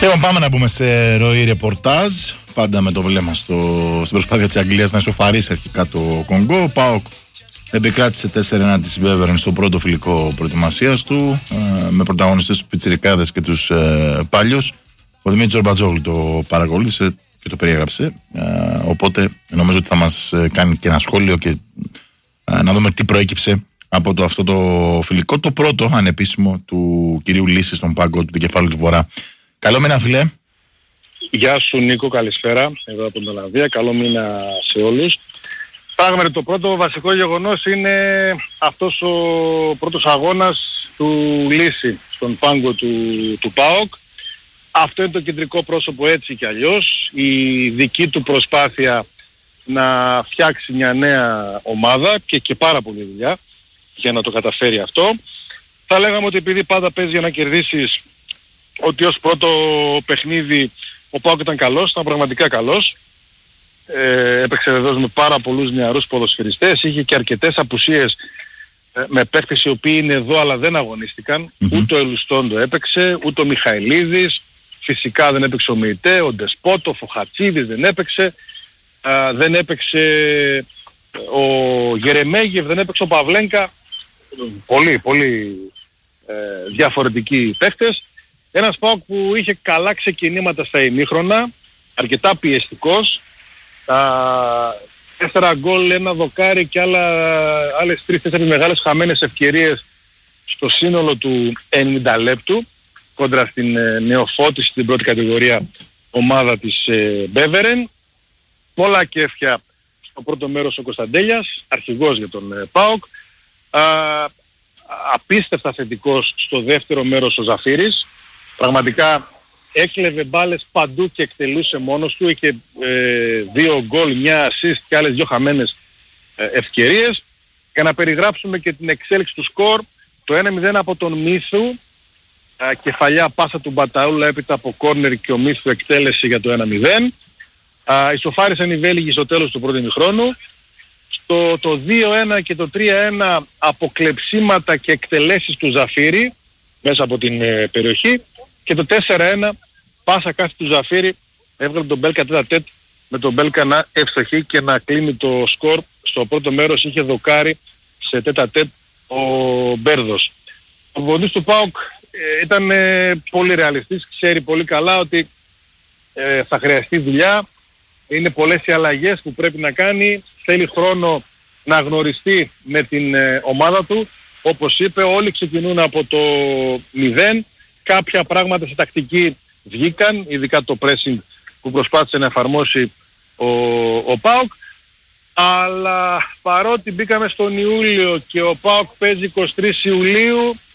Λοιπόν, πάμε να μπούμε σε ροή ρεπορτάζ. Πάντα με το βλέμμα στην προσπάθεια της Αγγλίας να ισοφαρίσει αρχικά το Κονγκό. Ο ΠΑΟΚ επικράτησε 4-1 της Βέβερν στο πρώτο φιλικό προετοιμασίας του, με πρωταγωνιστές τους πιτσιρικάδες και τους παλιούς. Ο Δημήτρης Ζορμπατζόγλου το παρακολούθησε και το περιέγραψε. Οπότε νομίζω ότι θα μας κάνει και ένα σχόλιο και να δούμε τι προέκυψε από αυτό το φιλικό. Το πρώτο ανεπίσημο του κυρίου Λύση στον πάγκο του Δικεφάλου του Βορρά. Καλό μήνα, φίλε. Γεια σου, Νίκο, καλησπέρα. Εδώ από την Ολλανδία. Καλό μήνα σε όλους. Πράγματι, το πρώτο βασικό γεγονός είναι αυτός ο πρώτος αγώνας του Λύση στον πάγκο του ΠΑΟΚ. Αυτό είναι το κεντρικό πρόσωπο έτσι κι αλλιώς. Η δική του προσπάθεια να φτιάξει μια νέα ομάδα και πάρα πολλή δουλειά για να το καταφέρει αυτό. Θα λέγαμε ότι επειδή πάντα παίζει για να κερδίσεις, ότι ως πρώτο παιχνίδι ο ΠΑΟΚ ήταν καλός, ήταν πραγματικά καλός. Έπαιξε βεβαίως με πάρα πολλούς νεαρούς ποδοσφαιριστές, είχε και αρκετές απουσίες με παίκτες οι οποίοι είναι εδώ αλλά δεν αγωνίστηκαν. Ούτε ο Ελουστόντο έπαιξε, ούτε ο Μιχαηλίδης, φυσικά δεν έπαιξε ο Μεϊτέ, ο Ντεσπότοφ, ο Χατσίδης δεν έπαιξε, δεν έπαιξε ο Γερεμέγεφ, δεν έπαιξε ο Παυλένκα. Πολύ διαφορετικοί παίκτες. Ένας ΠΑΟΚ που είχε καλά ξεκινήματα στα ημίχρονα, αρκετά πιεστικός. 4 γκολ, ένα δοκάρι και άλλες 3-4 μεγάλες χαμένες ευκαιρίες στο σύνολο του 90 λεπτού κόντρα στην νεοφώτιση στην πρώτη κατηγορία ομάδα της Μπέβερεν. Πολλά κέφια στο πρώτο μέρος ο Κωνσταντέλιας, αρχηγός για τον ΠΑΟΚ. Απίστευτα θετικός στο δεύτερο μέρος ο Ζαφύρης. Πραγματικά έκλεβε μπάλες παντού και εκτελούσε μόνος του. Είχε 2 γκολ, μια assist και άλλες 2 χαμένες ευκαιρίες. Για να περιγράψουμε και την εξέλιξη του σκορ, το 1-0 από τον Μίθου, κεφαλιά πάσα του Μπαταούλα έπειτα από κόρνερ και ο Μίθου εκτέλεση για το 1-0. Ισοφάρισαν οι Βέλγοι στο τέλος του πρώτου ημιχρόνου. Το 2-1 και το 3-1 από κλεψίματα και εκτελέσεις του Ζαφύρη μέσα από την περιοχή. Και το 4-1 πάσα κάθε του Ζαφύρη έβγαλε τον Μπέλκα τέτα τέτ, με τον Μπέλκα να ευστοχεί και να κλείνει το σκορ. Στο πρώτο μέρος είχε δοκάρει σε τέτα τέτ ο Μπέρδος. Ο προπονητής του ΠΑΟΚ ήταν πολύ ρεαλιστής, ξέρει πολύ καλά ότι θα χρειαστεί δουλειά, είναι πολλές οι αλλαγές που πρέπει να κάνει, θέλει χρόνο να γνωριστεί με την ομάδα του. Όπως είπε, όλοι ξεκινούν από το 0. Κάποια πράγματα σε τακτική βγήκαν, ειδικά το pressing που προσπάθησε να εφαρμόσει ο ΠΑΟΚ. Αλλά παρότι μπήκαμε στον Ιούλιο και ο ΠΑΟΚ παίζει 23 Ιουλίου,